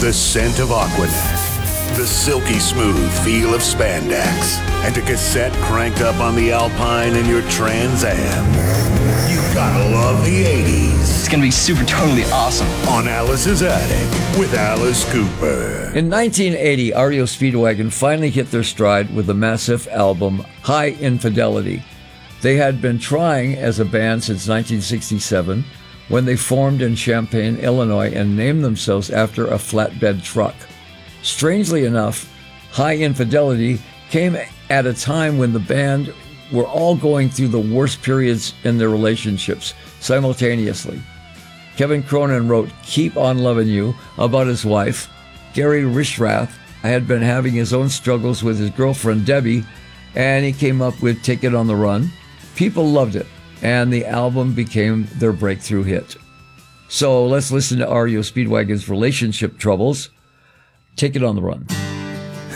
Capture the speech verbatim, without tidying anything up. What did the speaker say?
the scent of Aquanet, the silky smooth feel of spandex, and a cassette cranked up on the Alpine in your Trans Am. You gotta love the eighties. It's gonna be super totally awesome. On Alice's Attic with Alice Cooper. In nineteen eighty, R E O Speedwagon finally hit their stride with the massive album High Infidelity. They had been trying as a band since nineteen sixty-seven, when they formed in Champaign, Illinois, and named themselves after a flatbed truck. Strangely enough, High Infidelity came at a time when the band were all going through the worst periods in their relationships simultaneously. Kevin Cronin wrote Keep on Loving You about his wife. Gary Richrath had been having his own struggles with his girlfriend Debbie, and he came up with Take It on the Run. People loved it, and the album became their breakthrough hit. So let's listen to R E O Speedwagon's relationship troubles. Take It on the Run.